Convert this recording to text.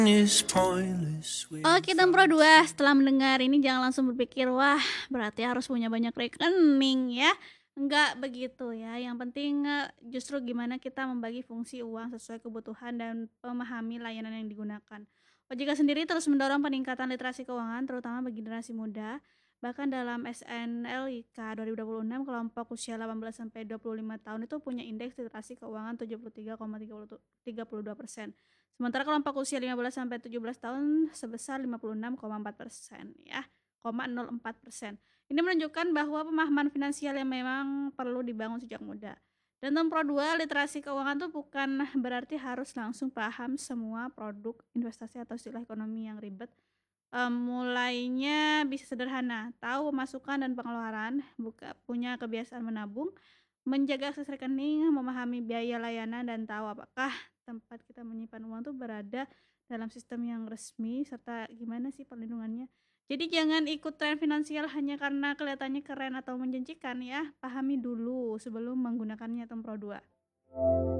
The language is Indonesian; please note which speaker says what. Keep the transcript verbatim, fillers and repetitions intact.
Speaker 1: Oke, Tempro dua, setelah mendengar ini jangan langsung berpikir, wah berarti harus punya banyak rekening ya. Enggak begitu ya, yang penting eh, justru gimana kita membagi fungsi uang sesuai kebutuhan dan memahami layanan yang digunakan. O J K sendiri terus mendorong peningkatan literasi keuangan terutama bagi generasi muda. Bahkan dalam S N L I K dua ribu dua puluh enam kelompok usia delapan belas sampai dua puluh lima tahun itu punya indeks literasi keuangan tujuh puluh tiga koma tiga puluh dua persen. Sementara kelompok usia lima belas sampai tujuh belas tahun sebesar lima puluh enam koma empat persen ya, koma nol empat persen. Ini menunjukkan bahwa pemahaman finansial yang memang perlu dibangun sejak muda. Dan Tempro dua, literasi keuangan tuh bukan berarti harus langsung paham semua produk investasi atau istilah ekonomi yang ribet. Em, mulainya bisa sederhana, tahu pemasukan dan pengeluaran, buka, punya kebiasaan menabung, menjaga akses rekening, memahami biaya layanan, dan tahu apakah tempat kita menyimpan uang tuh berada dalam sistem yang resmi, serta gimana sih perlindungannya. Jadi jangan ikut tren finansial hanya karena kelihatannya keren atau menjanjikan ya, pahami dulu sebelum menggunakannya Tempro dua.